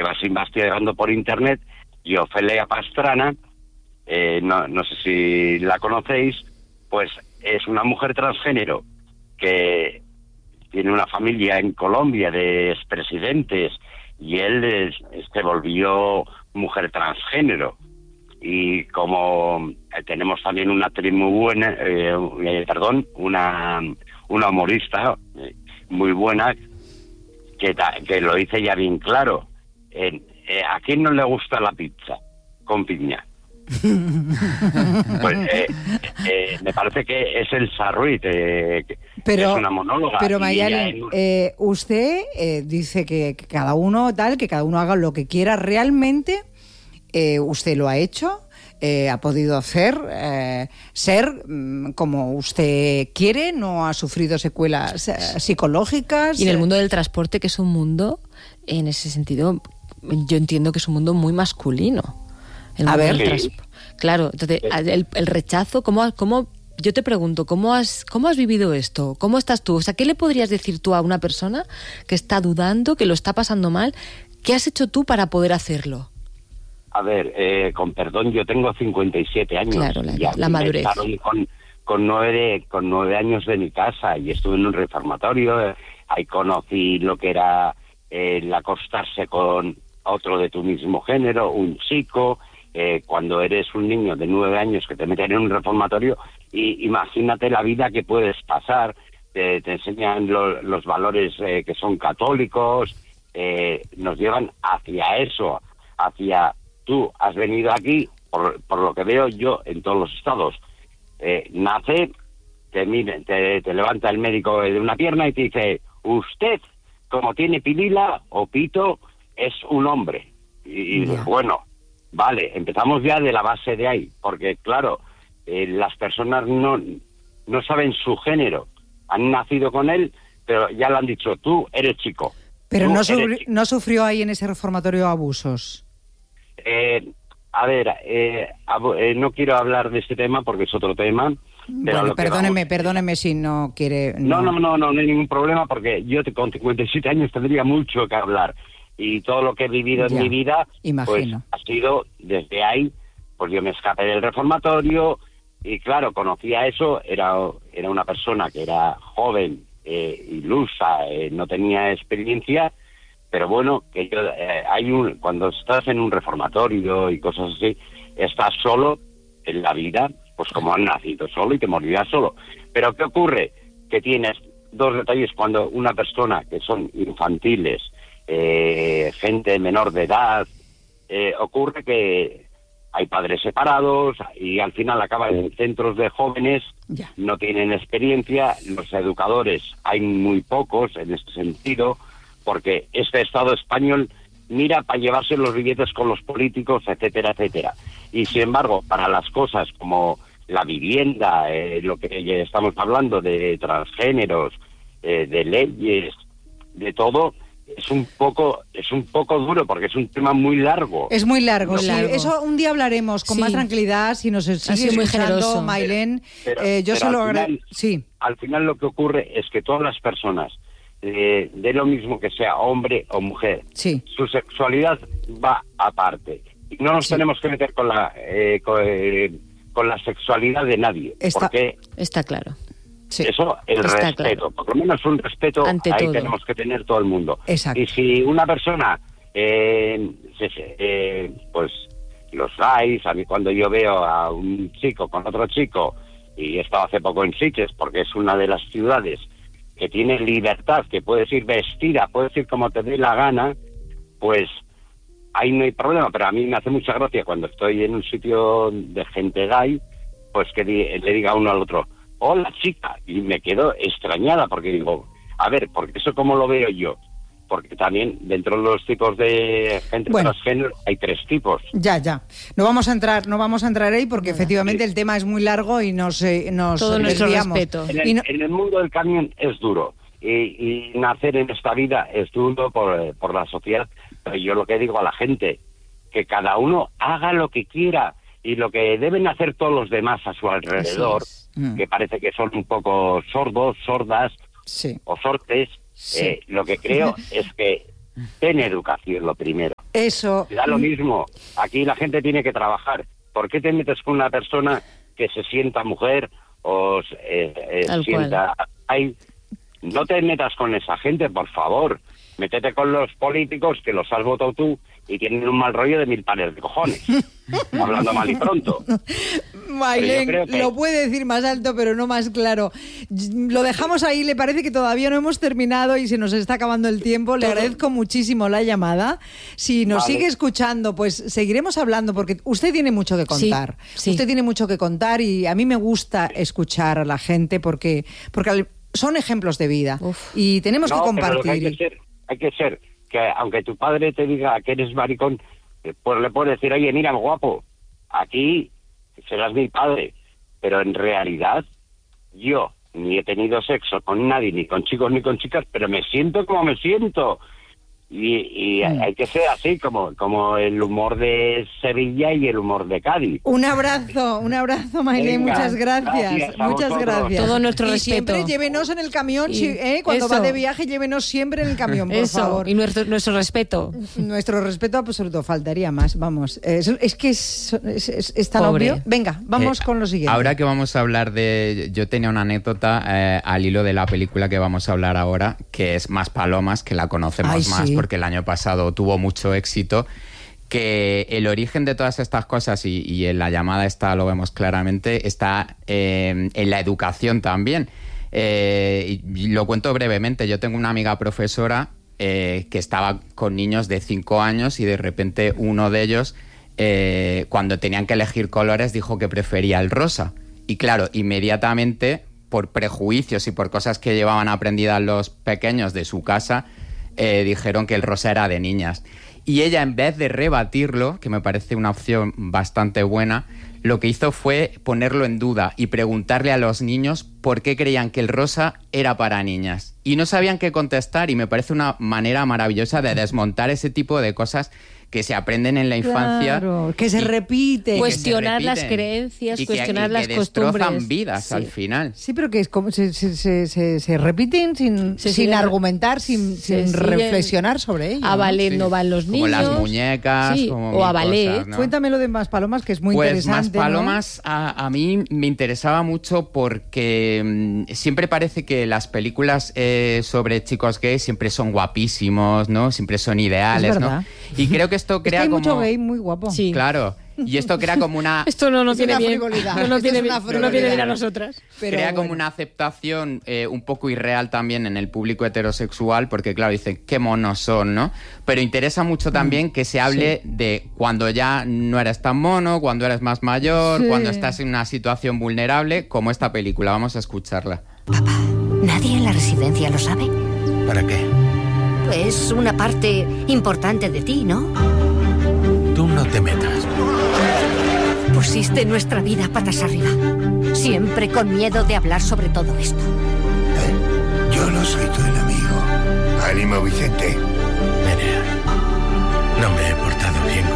vas investigando por internet, y Ofelia Pastrana, no sé si la conocéis, pues es una mujer transgénero que tiene una familia en Colombia de expresidentes, y él se volvió mujer transgénero. Y como tenemos también una actriz muy buena, una humorista muy buena, que lo dice ya bien claro. ¿A quién no le gusta la pizza con piña? Pues me parece que es Elsa Ruiz, pero, es una monóloga. Pero Mayalen, usted dice que cada uno haga lo que quiera. ¿Realmente usted lo ha hecho? ¿Ha podido ser como usted quiere? ¿No ha sufrido secuelas psicológicas? Y en el mundo del transporte, que es un en ese sentido, yo entiendo que es un mundo muy masculino. A ver, claro, entonces el rechazo, ¿cómo yo te pregunto, ¿cómo has vivido esto? ¿Cómo estás tú? O sea, ¿qué le podrías decir tú a una persona que está dudando, que lo está pasando mal? ¿Qué has hecho tú para poder hacerlo? A ver, con perdón, yo tengo 57 años. Claro, la madurez. Con 9 años de mi casa, y estuve en un reformatorio. Ahí conocí lo que era el acostarse con otro de tu mismo género, un chico. Cuando eres un niño de 9 años que te meten en un reformatorio, y imagínate la vida que puedes pasar. Te enseñan los valores que son católicos, nos llevan hacia eso, hacia tú has venido aquí, por lo que veo yo en todos los estados, nace, te levanta el médico de una pierna y te dice, usted, como tiene pilila o pito, es un hombre. Y dices, bueno, vale, empezamos ya de la base de ahí, porque claro, las personas no saben su género, han nacido con él, pero ya le han dicho, tú eres chico. Pero no sufrió ahí en ese reformatorio abusos. A ver, no quiero hablar de este tema porque es otro tema. Pero bueno, perdóneme si no quiere... No hay ningún problema, porque yo con 57 años tendría mucho que hablar. Y todo lo que he vivido en mi vida, imagino, pues ha sido desde ahí. Pues yo me escapé del reformatorio y claro, conocía eso. Era una persona que era joven, ilusa, no tenía experiencia. Pero bueno, que cuando estás en un reformatorio y cosas así, estás solo en la vida, pues como has nacido solo y te morirás solo. Pero ¿qué ocurre? Que tienes dos detalles cuando una persona que son infantiles, gente menor de edad, ocurre que hay padres separados y al final acaban en centros de jóvenes, no tienen experiencia, los educadores hay muy pocos en este sentido, porque este Estado español mira para llevarse los billetes con los políticos, etcétera, etcétera. Y sin embargo, para las cosas como la vivienda, lo que estamos hablando de transgéneros, de leyes, de todo, es un poco duro, porque es un tema muy largo. Es muy largo, sí. Eso un día hablaremos con más tranquilidad, si nos sigue muy generoso, Maylen. Yo se lo agradezco. Sí. Al final lo que ocurre es que todas las personas, de lo mismo que sea hombre o mujer, su sexualidad va aparte. Y no nos tenemos que meter con la sexualidad de nadie. Porque está claro. Sí. Eso, el respeto. Claro. Por lo menos un respeto ante ahí todo. Tenemos que tener todo el mundo. Exacto. Y si una persona, pues los hay, a mí cuando yo veo a un chico con otro chico, y he estado hace poco en Sitges, porque es una de las ciudades que tiene libertad, que puedes ir vestida, puedes ir como te dé la gana, pues ahí no hay problema. Pero a mí me hace mucha gracia cuando estoy en un sitio de gente gay, pues que le diga uno al otro, hola chica, y me quedo extrañada, porque digo, a ver, porque eso cómo lo veo yo, porque también dentro de los tipos de gente transgénero hay 3 tipos. Ya. No vamos a entrar ahí porque efectivamente el tema es muy largo y nos todo nuestro respeto. En el mundo del camión es duro y nacer en esta vida es duro por la sociedad. Pero yo lo que digo a la gente, que cada uno haga lo que quiera y lo que deben hacer todos los demás a su alrededor, que parece que son un poco sordos, sordas o sortes. Lo que creo es que ten educación lo primero. Eso. Da lo mismo, aquí la gente tiene que trabajar. ¿Por qué te metes con una persona que se sienta mujer o sienta... Ay, no te metas con esa gente, por favor. Métete con los políticos que los has votado tú y tienen un mal rollo de 1000 pares de cojones. Hablando mal y pronto. Mailén, lo puede decir más alto, pero no más claro. Lo dejamos ahí, le parece que todavía no hemos terminado y se nos está acabando el tiempo. Le agradezco muchísimo la llamada. Si nos sigue escuchando, pues seguiremos hablando, porque usted tiene mucho que contar. Sí. Usted tiene mucho que contar y a mí me gusta escuchar a la gente porque son ejemplos de vida. Y tenemos que compartir. Pero hay que ser, que aunque tu padre te diga que eres maricón, pues le puedes decir, oye, mira, guapo, aquí serás mi padre, pero en realidad yo ni he tenido sexo con nadie, ni con chicos ni con chicas, pero me siento como me siento. Y hay que ser así, como el humor de Sevilla y el humor de Cádiz. Un abrazo, Mailén, muchas gracias. Muchas gracias. Todo nuestro respeto. Siempre llévenos en el camión, cuando va de viaje, llévenos siempre en el camión, por favor. Y nuestro respeto. Nuestro respeto absoluto, faltaría más, vamos. Es que es tan obvio. Venga, vamos con lo siguiente. Ahora que vamos a hablar de... Yo tenía una anécdota al hilo de la película que vamos a hablar ahora, que es Más Palomas, que la conocemos más porque el año pasado tuvo mucho éxito, que el origen de todas estas cosas, y en la llamada esta lo vemos claramente, está en la educación también. Y lo cuento brevemente. Yo tengo una amiga profesora que estaba con niños de 5 años y de repente uno de ellos, cuando tenían que elegir colores, dijo que prefería el rosa. Y claro, inmediatamente, por prejuicios y por cosas que llevaban aprendidas los pequeños de su casa, dijeron que el rosa era de niñas. Y ella, en vez de rebatirlo, que me parece una opción bastante buena, lo que hizo fue ponerlo en duda y preguntarle a los niños por qué creían que el rosa era para niñas. Y no sabían qué contestar, y me parece una manera maravillosa de desmontar ese tipo de cosas que se aprenden en la infancia. Claro, que se repiten. Cuestionar las creencias, cuestionar las costumbres. Que destrozan vidas al final. Sí, pero que es como se repiten sin argumentar, sin reflexionar sobre ello. A ballet no van los niños. Como las muñecas. O a ballet. Cosas, ¿no? Cuéntamelo de Más Palomas, que es muy interesante. Más Palomas, ¿no? A mí me interesaba mucho porque siempre parece que las películas sobre chicos gays siempre son guapísimos, ¿no? Siempre son ideales, ¿no? Y creo que esto crea hay como... mucho gay muy guapo. Sí. Claro. Y esto crea como una... Esto no tiene bien. No tiene bien a nosotras. Pero crea como una aceptación un poco irreal también en el público heterosexual, porque claro, dicen, qué monos son, ¿no? Pero interesa mucho también que se hable de cuando ya no eres tan mono, cuando eres más mayor, cuando estás en una situación vulnerable, como esta película. Vamos a escucharla. Papá, ¿nadie en la residencia lo sabe? ¿Para qué? Es una parte importante de ti, ¿no? Tú no te metas. Pusiste nuestra vida patas arriba. Siempre con miedo de hablar sobre todo esto. Yo no soy tu enemigo. Ánimo, Vicente. Nerea, no me he portado bien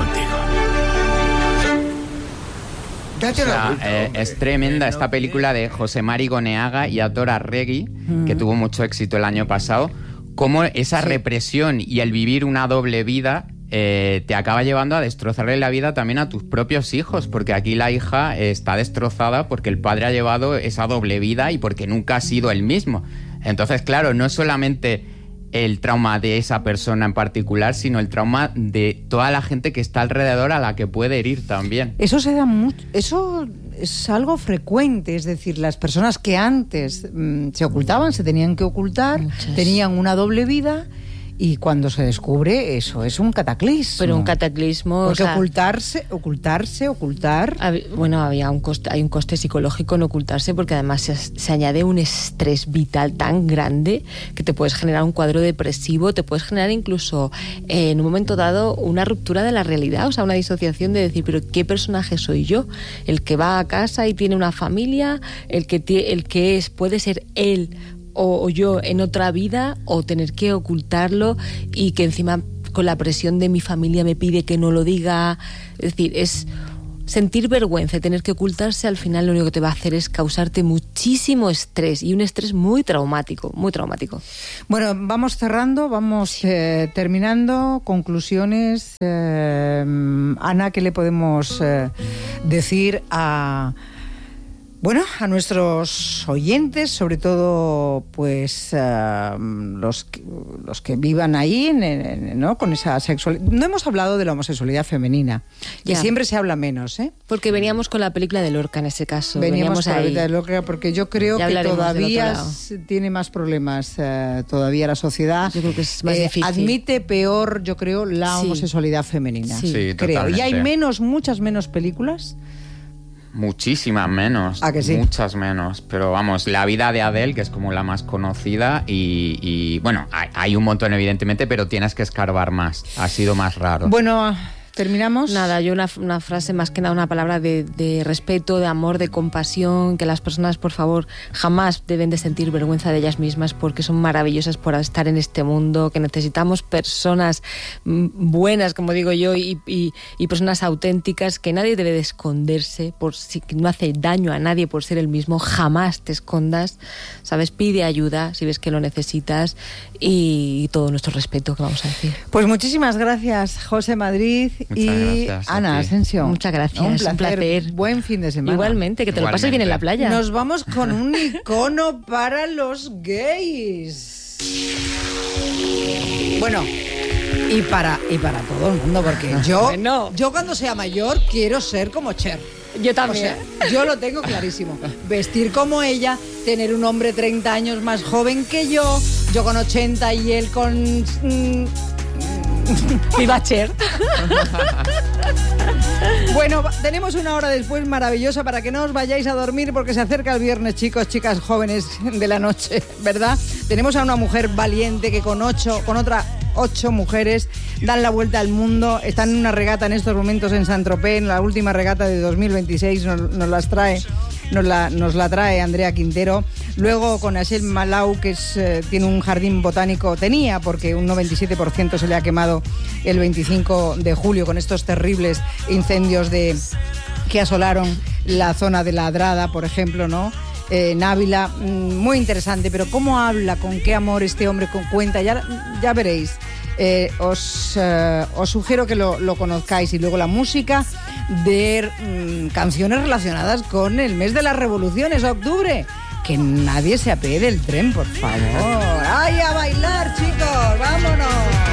contigo. Es tremenda esta película de José Mari Goneaga y Aitor Arregui, que tuvo mucho éxito el año pasado. Cómo esa represión y el vivir una doble vida te acaba llevando a destrozarle la vida también a tus propios hijos, porque aquí la hija está destrozada porque el padre ha llevado esa doble vida y porque nunca ha sido el mismo. Entonces, claro, no es solamente el trauma de esa persona en particular, sino el trauma de toda la gente que está alrededor, a la que puede herir también. Eso se da mucho, eso es algo frecuente, es decir, las personas que antes se ocultaban, se tenían que ocultar, tenían una doble vida. Y cuando se descubre, eso es un cataclismo. Pero un cataclismo... Porque ocultar... Bueno, hay un coste psicológico en ocultarse, porque además se añade un estrés vital tan grande que te puedes generar un cuadro depresivo, te puedes generar incluso, en un momento dado, una ruptura de la realidad, o sea, una disociación de decir, pero ¿qué personaje soy yo? El que va a casa y tiene una familia, el que puede ser él o yo en otra vida, o tener que ocultarlo y que encima con la presión de mi familia me pide que no lo diga. Es decir, es sentir vergüenza y tener que ocultarse, al final lo único que te va a hacer es causarte muchísimo estrés, y un estrés muy traumático, muy traumático. Bueno, vamos cerrando, vamos terminando. Conclusiones. Ana, ¿qué le podemos decir a nuestros oyentes, sobre todo pues los que vivan ahí, ¿no? Con esa sexualidad? No hemos hablado de la homosexualidad femenina, que siempre se habla menos, ¿eh? Porque veníamos con la película de Lorca en ese caso. Veníamos con la ahí. película de Lorca, porque yo creo que todavía tiene más problemas, todavía la sociedad. Yo creo que es más difícil. Admite peor, yo creo, la homosexualidad femenina. Sí, creo. totalmente. Y hay muchas menos películas. Muchísimas menos. ¿A que sí? Muchas menos. Pero vamos, la vida de Adele, que es como la más conocida, y bueno, hay un montón evidentemente, pero tienes que escarbar más. Ha sido más raro. Bueno, ¿terminamos? Nada, yo una frase, más que nada una palabra de respeto, de amor, de compasión, que las personas, por favor, jamás deben de sentir vergüenza de ellas mismas, porque son maravillosas por estar en este mundo, que necesitamos personas buenas, como digo yo, y personas auténticas, que nadie debe de esconderse, por si no hace daño a nadie por ser el mismo. Jamás te escondas, ¿sabes? Pide ayuda si ves que lo necesitas, y todo nuestro respeto, que vamos a decir. Pues muchísimas gracias, José Madrid. Y gracias, Ana Asensio. Muchas gracias, un placer. Buen fin de semana. Igualmente, que te lo pases bien en la playa. Nos vamos con un icono para los gays. Bueno, y para todo el mundo, porque yo cuando sea mayor quiero ser como Cher. Yo también. O sea, yo lo tengo clarísimo. Vestir como ella, tener un hombre 30 años más joven que yo con 80 y él con... ¡Viva Cher! Bueno, tenemos una hora después maravillosa para que no os vayáis a dormir, porque se acerca el viernes, chicos, chicas jóvenes de la noche, ¿verdad? Tenemos a una mujer valiente que con otras 8 mujeres dan la vuelta al mundo. Están en una regata en estos momentos en Saint-Tropez, en la última regata de 2026, nos la trae Andrea Quintero. Luego con Achel Malau, que tiene un jardín botánico, porque un 97% se le ha quemado el 25 de julio con estos terribles incendios que asolaron la zona de La Adrada, por ejemplo, ¿no? Návila, muy interesante, pero cómo habla, con qué amor este hombre cuenta, ya veréis. Os sugiero que lo conozcáis. Y luego la música de canciones relacionadas con el mes de las revoluciones, octubre. Que nadie se apee del tren, por favor. ¡Ay, a bailar, chicos! ¡Vámonos!